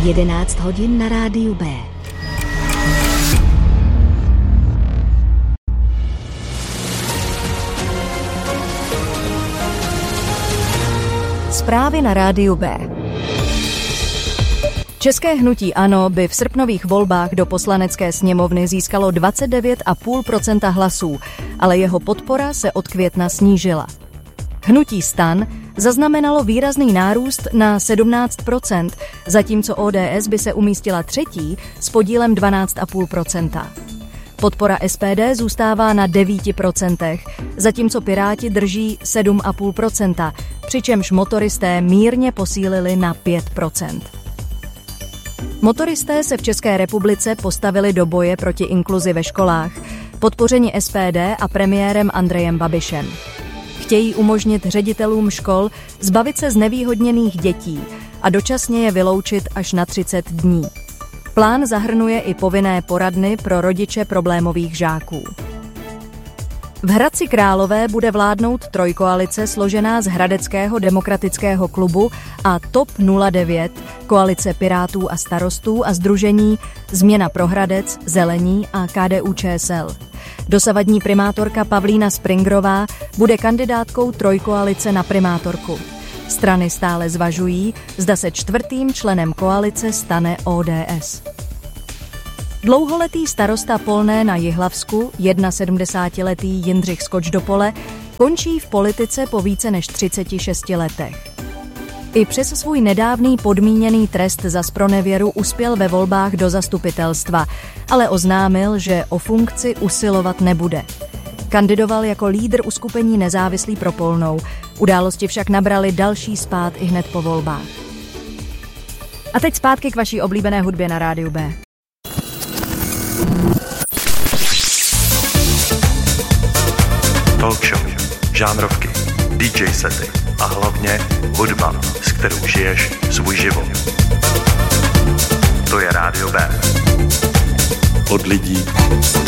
11 hodin na rádiu B. Zprávy na rádiu B. České hnutí ANO by v srpnových volbách do Poslanecké sněmovny získalo 29,5% hlasů, ale jeho podpora se od května snížila. Hnutí STAN zaznamenalo výrazný nárůst na 17%, zatímco ODS by se umístila třetí s podílem 12,5%. Podpora SPD zůstává na 9%, zatímco Piráti drží 7,5%, přičemž motoristé mírně posílili na 5%. Motoristé se v České republice postavili do boje proti inkluzi ve školách, podpořeni SPD a premiérem Andrejem Babišem. Chtějí umožnit ředitelům škol zbavit se znevýhodněných dětí a dočasně je vyloučit až na 30 dní. Plán zahrnuje i povinné poradny pro rodiče problémových žáků. V Hradci Králové bude vládnout trojkoalice složená z Hradeckého demokratického klubu a TOP 09, koalice Pirátů a Starostů a sdružení Změna pro Hradec, Zelení a KDU-ČSL. Dosavadní primátorka Pavlína Springrová bude kandidátkou trojkoalice na primátorku. Strany stále zvažují, zda se čtvrtým členem koalice stane ODS. Dlouholetý starosta Polné na Jihlavsku, 71letý Jindřich Skoč do pole, končí v politice po více než 36 letech. I přes svůj nedávný podmíněný trest za zpronevěru uspěl ve volbách do zastupitelstva, ale oznámil, že o funkci usilovat nebude. Kandidoval jako lídr uskupení Nezávislí pro Polnou. Události však nabrali další spád i hned po volbách. A teď zpátky k vaší oblíbené hudbě na rádiu B. Talk show, žánrovky, DJ sety a hlavně hudba, s kterou žiješ svůj život. To je Rádio B. Od lidí